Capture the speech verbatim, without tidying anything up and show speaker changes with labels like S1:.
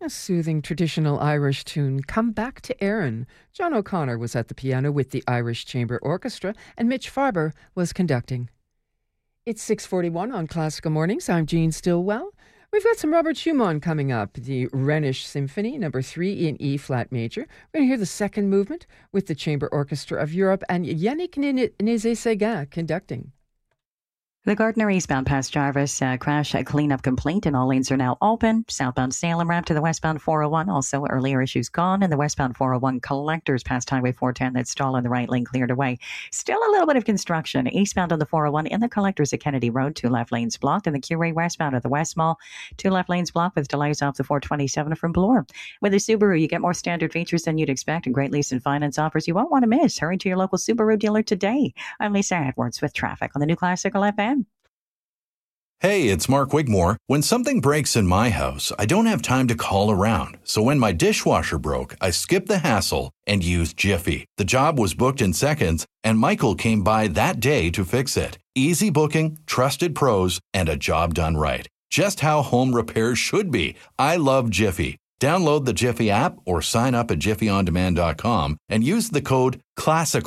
S1: A soothing traditional Irish tune, Come Back to Erin. John O'Connor was at the piano with the Irish Chamber Orchestra, and Mitch Farber was conducting. It's six forty-one on Classical Mornings. I'm Jean Stillwell. We've got some Robert Schumann coming up, the Rhenish Symphony, number three in E-flat major. We're going to hear the second movement with the Chamber Orchestra of Europe and Yannick Nézet-Séguin conducting.
S2: The Gardner eastbound past Jarvis uh, crash uh, cleanup complete and all lanes are now open. Southbound Salem ramp to the westbound four oh one. Also earlier issues gone, and the westbound four oh one collectors past Highway four ten that stall on the right lane cleared away. Still a little bit of construction eastbound on the four oh one in the collectors at Kennedy Road. Two left lanes blocked, and the Q-Ray westbound at the West Mall. Two left lanes blocked with delays off the four twenty-seven from Bloor. With a Subaru, you get more standard features than you'd expect and great lease and finance offers you won't want to miss. Hurry to your local Subaru dealer today. I'm Lisa Edwards with traffic on the new Classical F M.
S3: Hey, it's Mark Wigmore. When something breaks in my house, I don't have time to call around. So when my dishwasher broke, I skipped the hassle and used Jiffy. The job was booked in seconds, and Michael came by that day to fix it. Easy booking, trusted pros, and a job done right. Just how home repairs should be. I love Jiffy. Download the Jiffy app or sign up at jiffy on demand dot com and use the code CLASSICAL